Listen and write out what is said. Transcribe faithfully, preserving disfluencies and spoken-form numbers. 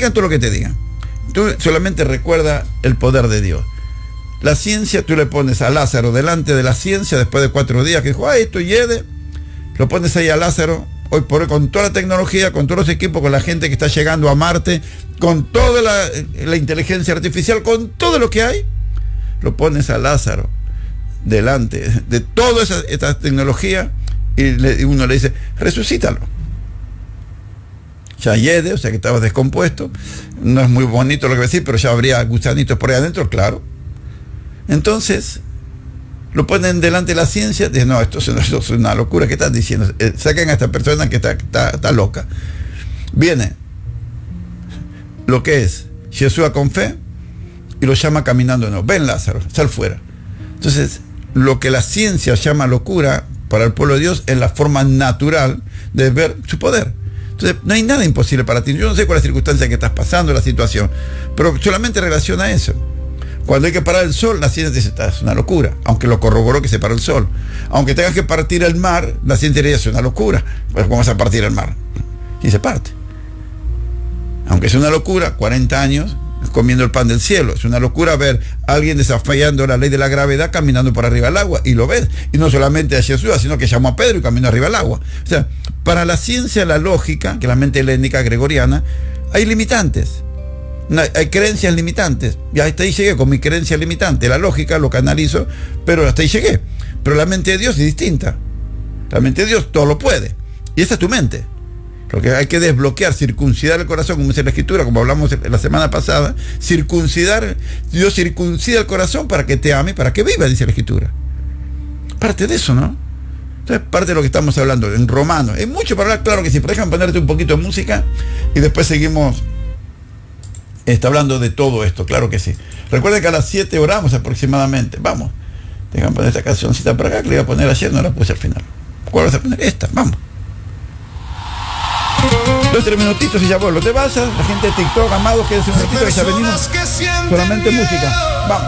digan todo lo que te digan. Tú solamente recuerda el poder de Dios. La ciencia, tú le pones a Lázaro delante de la ciencia después de cuatro días, que dijo, ay, esto hiede. Lo pones ahí a Lázaro, hoy por hoy, con toda la tecnología, con todos los equipos, con la gente que está llegando a Marte, con toda la, la inteligencia artificial, con todo lo que hay, lo pones a Lázaro delante de toda esa, esta tecnología y, le, y uno le dice, resucítalo. Ya hiede, o sea que estaba descompuesto, no es muy bonito lo que voy a decir, pero ya habría gusanitos por ahí adentro, claro. Entonces lo ponen delante de la ciencia, dicen, no, esto es una, esto es una locura, ¿qué están diciendo? Eh, saquen a esta persona que está, está, está loca. Viene lo que es Jesús con fe y lo llama caminando, no, ven Lázaro, sal fuera. Entonces, lo que la ciencia llama locura para el pueblo de Dios es la forma natural de ver su poder. Entonces, no hay nada imposible para ti. Yo no sé cuál es la circunstancia que estás pasando, la situación, pero solamente relaciona eso. Cuando hay que parar el sol, la ciencia dice, es una locura, aunque lo corroboró que se paró el sol. Aunque tengas que partir el mar, la ciencia diría, es una locura, pues vamos a partir el mar. Y se parte. Aunque es una locura, cuarenta años comiendo el pan del cielo. Es una locura ver a alguien desafiando la ley de la gravedad caminando por arriba del agua, y lo ves. Y no solamente a Jesús, sino que llamó a Pedro y caminó arriba del agua. O sea, para la ciencia, la lógica, que la mente helénica gregoriana, hay limitantes. Hay creencias limitantes. Y hasta ahí llegué con mi creencia limitante. La lógica lo canalizo, pero hasta ahí llegué. Pero la mente de Dios es distinta. La mente de Dios todo lo puede. Y esa es tu mente. Lo que hay que desbloquear, circuncidar el corazón, como dice la Escritura, como hablamos la semana pasada. Circuncidar, Dios circuncida el corazón para que te ame, para que viva, dice la Escritura. Parte de eso, ¿no? Entonces, parte de lo que estamos hablando en Romanos. Hay mucho para hablar, claro que sí. Pero déjame ponerte un poquito de música y después seguimos está hablando de todo esto, claro que sí. Recuerden que a las siete oramos aproximadamente. Vamos. Déjame poner esta cancioncita para acá, que le iba a poner ayer, no la puse al final. ¿Cuál vas a poner? Esta, vamos. Dos, tres minutitos y ya vuelvo. Te vas a la gente de TikTok, amados, quédense un ratito que ya venimos. Solamente música. Vamos.